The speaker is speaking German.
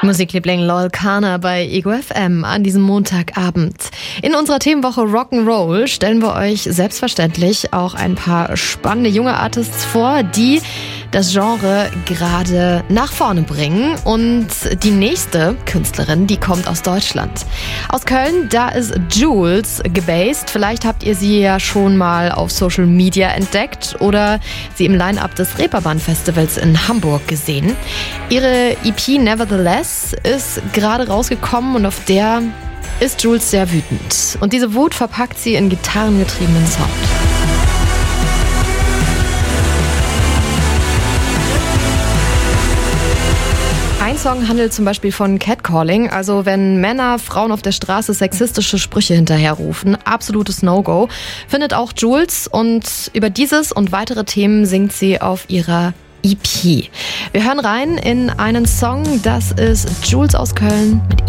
Musikliebling Loyal Kana bei Ego FM an diesem Montagabend. In unserer Themenwoche Rock'n'Roll stellen wir euch selbstverständlich auch ein paar spannende junge Artists vor, die das Genre gerade nach vorne bringen. Und die nächste Künstlerin, die kommt aus Deutschland. Aus Köln, da ist Jules gebased. Vielleicht habt ihr sie ja schon mal auf Social Media entdeckt oder sie im Line-Up des Reeperbahn Festivals in Hamburg gesehen. Ihre EP Nevertheless ist gerade rausgekommen und auf der ist Jules sehr wütend. Und diese Wut verpackt sie in gitarrengetriebenen Sound. Ein Song handelt zum Beispiel von Catcalling, also wenn Männer Frauen auf der Straße sexistische Sprüche hinterherrufen. Absolutes No-Go. Findet auch Jules, und über dieses und weitere Themen singt sie auf ihrer EP. Wir hören rein in einen Song, das ist Jules aus Köln mit